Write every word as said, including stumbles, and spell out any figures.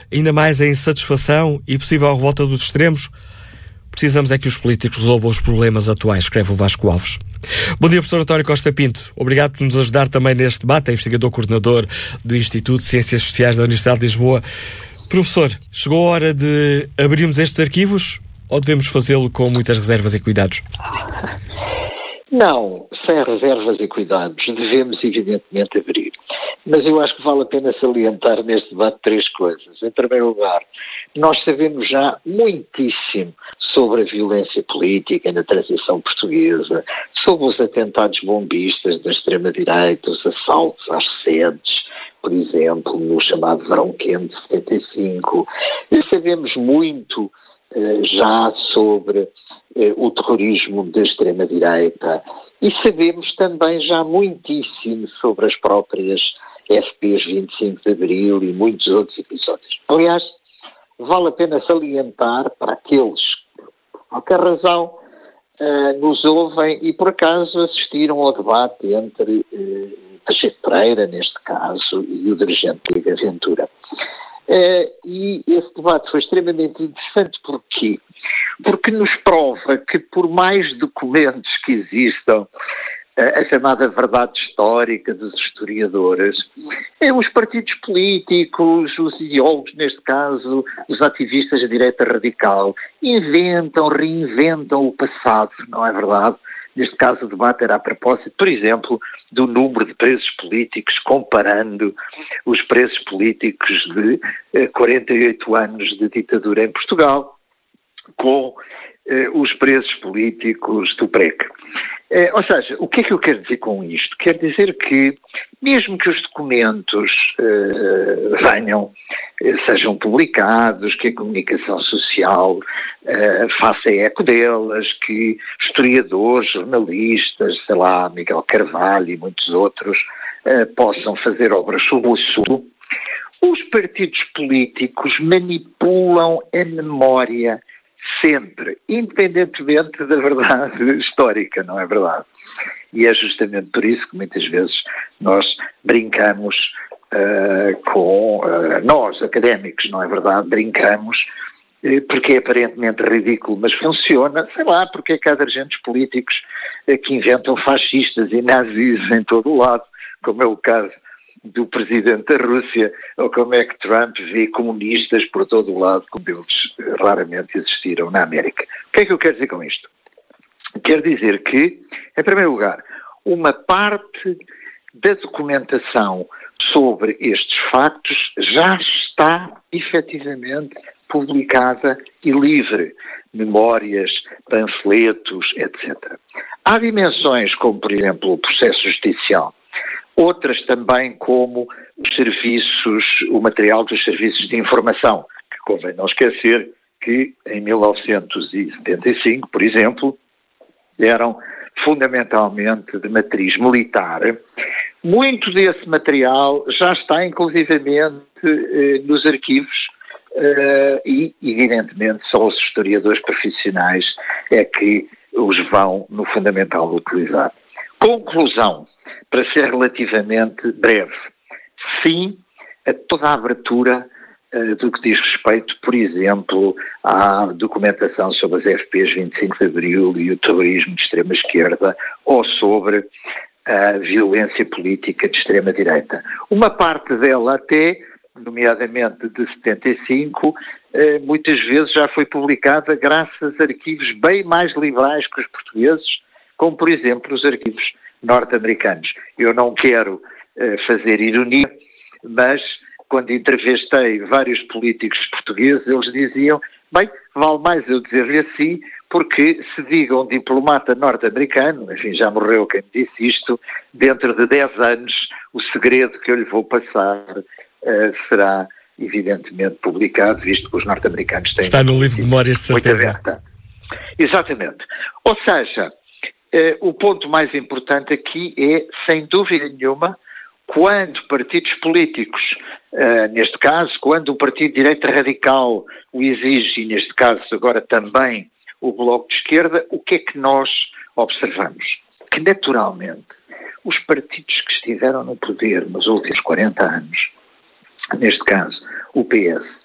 ainda mais a insatisfação e possível revolta dos extremos? Precisamos é que os políticos resolvam os problemas atuais, escreve o Vasco Alves. Bom dia, professor António Costa Pinto. Obrigado por nos ajudar também neste debate, é investigador coordenador do Instituto de Ciências Sociais da Universidade de Lisboa. Professor, chegou a hora de abrirmos estes arquivos ou devemos fazê-lo com muitas reservas e cuidados? Não, sem reservas e cuidados. Devemos, evidentemente, abrir. Mas eu acho que vale a pena salientar neste debate três coisas. Em primeiro lugar, nós sabemos já muitíssimo sobre a violência política na transição portuguesa, sobre os atentados bombistas da extrema-direita, os assaltos às sedes, por exemplo, no chamado Verão Quente de setenta e cinco. E sabemos muito eh, já sobre eh, o terrorismo da extrema-direita e sabemos também já muitíssimo sobre as próprias F Pês vinte e cinco de Abril e muitos outros episódios. Aliás, vale a pena salientar para aqueles que, por qualquer razão, uh, nos ouvem e por acaso assistiram ao debate entre uh, Pacheco Pereira, neste caso, e o dirigente Liga Ventura. Uh, e esse debate foi extremamente interessante. Porquê? Porque nos prova que, por mais documentos que existam, a chamada verdade histórica dos historiadores, os partidos políticos, os ideólogos, neste caso, os ativistas da direita radical, inventam, reinventam o passado, não é verdade? Neste caso o debate era a propósito, por exemplo, do número de presos políticos, comparando os presos políticos de eh, quarenta e oito anos de ditadura em Portugal com eh, os presos políticos do P R E C. Eh, ou seja, o que é que eu quero dizer com isto? Quero dizer que, mesmo que os documentos eh, venham, eh, sejam publicados, que a comunicação social eh, faça eco delas, que historiadores, jornalistas, sei lá, Miguel Carvalho e muitos outros, eh, possam fazer obras sobre o assunto, os partidos políticos manipulam a memória sempre, independentemente da verdade histórica, não é verdade? E é justamente por isso que muitas vezes nós brincamos uh, com, uh, nós académicos, não é verdade? Brincamos uh, porque é aparentemente ridículo, mas funciona, sei lá, porque é que há dirigentes políticos uh, que inventam fascistas e nazis em todo o lado, como é o caso do presidente da Rússia, ou como é que Trump vê comunistas por todo o lado, como eles raramente existiram na América. O que é que eu quero dizer com isto? Quero dizer que, em primeiro lugar, uma parte da documentação sobre estes factos já está efetivamente publicada e livre. Memórias, panfletos, etcétera. Há dimensões como, por exemplo, o processo judicial. Outras também como os serviços, o material dos serviços de informação, que convém não esquecer que em mil novecentos e setenta e cinco, por exemplo, eram fundamentalmente de matriz militar. Muito desse material já está inclusivamente eh, nos arquivos eh, e, evidentemente, só os historiadores profissionais é que os vão, no fundamental, utilizar. Conclusão, para ser relativamente breve. Sim, a toda a abertura uh, do que diz respeito, por exemplo, à documentação sobre as F Pês vinte e cinco de Abril e o terrorismo de extrema-esquerda ou sobre a violência política de extrema-direita. Uma parte dela até, nomeadamente de setenta e cinco, uh, muitas vezes já foi publicada graças a arquivos bem mais liberais que os portugueses, como, por exemplo, os arquivos norte-americanos. Eu não quero uh, fazer ironia, mas quando entrevistei vários políticos portugueses, eles diziam, bem, vale mais eu dizer-lhe assim, porque se diga um diplomata norte-americano, enfim, já morreu quem me disse isto, dentro de dez anos, o segredo que eu lhe vou passar uh, será evidentemente publicado, visto que os norte-americanos têm... Está no livro de memórias, de certeza. Exatamente. Ou seja, Uh, o ponto mais importante aqui é, sem dúvida nenhuma, quando partidos políticos, uh, neste caso, quando o Partido de Direita Radical o exige, e neste caso agora também o Bloco de Esquerda, o que é que nós observamos? Que, naturalmente, os partidos que estiveram no poder nos últimos quarenta anos, neste caso o P S